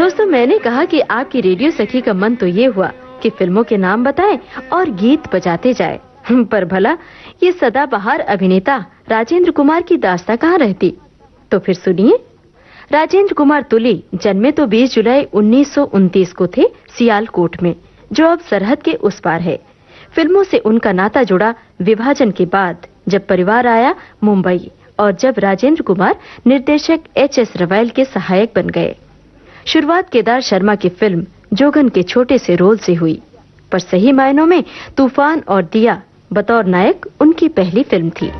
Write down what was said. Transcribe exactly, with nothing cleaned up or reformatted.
दोस्तों, मैंने कहा कि आपकी रेडियो सखी का मन तो ये हुआ कि फिल्मों के नाम बताएं और गीत बजाते जाए, पर भला ये सदाबहार अभिनेता राजेंद्र कुमार की दास्तां कहाँ रहती। तो फिर सुनिए। राजेंद्र कुमार तुली जन्मे तो बीस जुलाई उन्नीस सौ उनतीस को थे सियालकोट में, जो अब सरहद के उस पार है। फिल्मों से उनका नाता जुड़ा विभाजन के बाद, जब परिवार आया मुंबई और जब राजेंद्र कुमार निर्देशक एच एस रवैल के सहायक बन गए। शुरुआत केदार शर्मा की फिल्म जोगन के छोटे से रोल से हुई, पर सही मायनों में तूफान और दिया बतौर नायक उनकी पहली फिल्म थी।